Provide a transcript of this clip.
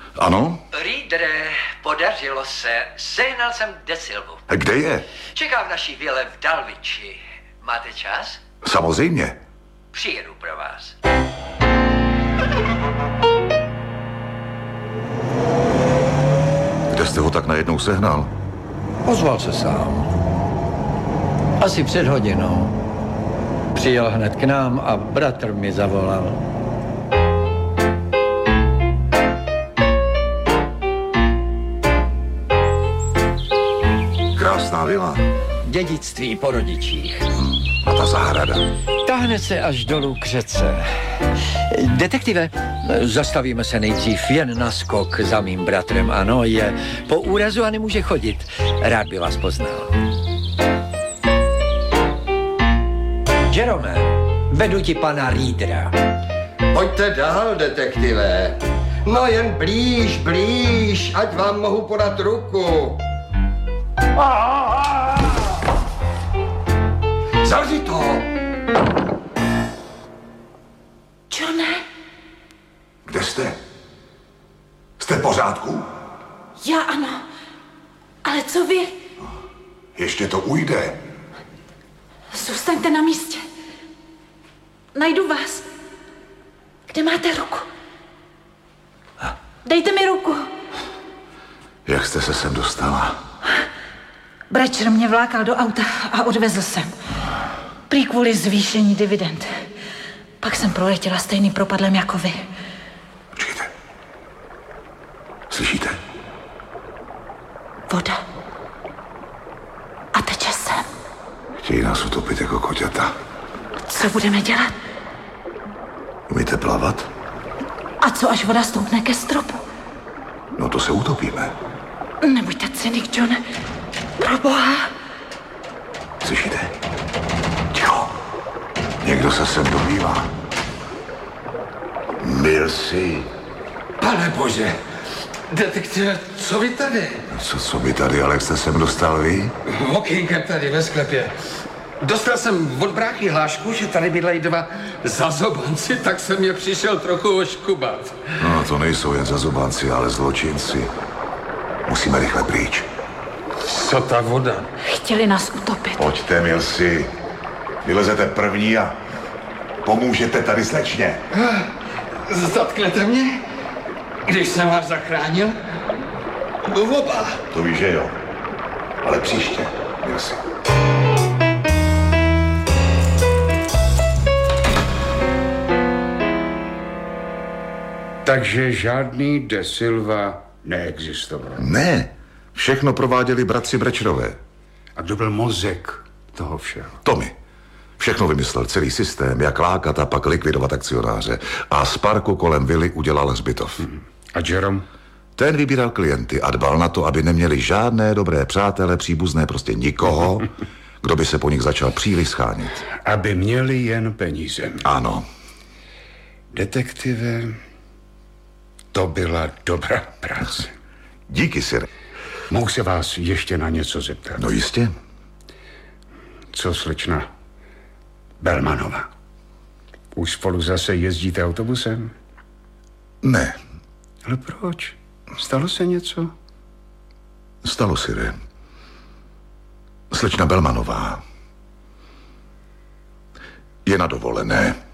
Ano? Readere, podařilo se. Sehnal jsem De Silvu. Kde je? Čeká v naší vile v Dalviči. Máte čas? Samozřejmě. Přijedu pro vás. Kde jste ho tak najednou sehnal? Ozval se sám. Asi před hodinou. Přijel hned k nám a bratr mi zavolal. Krásná vila. Dědictví po rodičích. A ta zahrada. Táhne se až dolů k řece. Detektive, zastavíme se nejdřív jen na skok za mým bratrem. Ano, je po úrazu a nemůže chodit. Rád by vás poznal. Jerome, vedu ti pana Readera. Pojďte dál, detektive. No jen blíž, ať vám mohu podat ruku. Zavři to! Johne? Kde jste? Jste v pořádku? Já ano. Ale co vy? Ještě to ujde. Zůstaňte na místě. Najdu vás. Kde máte ruku? Dejte mi ruku. Jak jste se sem dostala? Brečer mě vlákal do auta a odvezl sem. Prý kvůli zvýšení dividend. Pak jsem proletěla stejným propadlem jako vy. Počkejte. Slyšíte? Voda. A teče sem. Chtějí nás utopit jako koťata. Co budeme dělat? Umíte plavat? A co, až voda stoupne ke stropu? No to se utopíme. Nebuďte cynik, John. Proboha. Slyšíte? Ticho. Někdo se sem dobývá. Milsi. Pane bože, detektive, co vy tady? Co by tady, ale jak jste sem dostal vy? Okýnkem tady ve sklepě. Dostal jsem od bráchy hlášku, že tady bydlejí dva zazobanci, tak jsem je přišel trochu oškubat. No, to nejsou jen zazubánci, ale zločinci. Musíme rychle pryč. Co ta voda? Chtěli nás utopit. Pojďte, Milsi. Vylezete první a pomůžete tady slečně. Zatknete mě? Když jsem vás zachránil? Oba. To víš, že jo. Ale příště, Milsi. Takže žádný De Silva neexistoval. Ne, všechno prováděli bratři Brečerové. A kdo byl mozek toho všeho? Tommy. Všechno vymyslel, celý systém, jak lákat a pak likvidovat akcionáře. A z parku kolem vily udělal hřbitov. A Jerome? Ten vybíral klienty a dbal na to, aby neměli žádné dobré přátele, příbuzné, prostě nikoho, kdo by se po nich začal příliš schánět. Aby měli jen peníze. Ano. Detektive, to byla dobrá práce. Díky, Sir. Mohu se vás ještě na něco zeptat? No jistě. Co slečna Belmanova? Už spolu zase jezdíte autobusem? Ne. Ale proč? Stalo se něco? Stalo, Sire. Slečna Belmanová je na dovolené.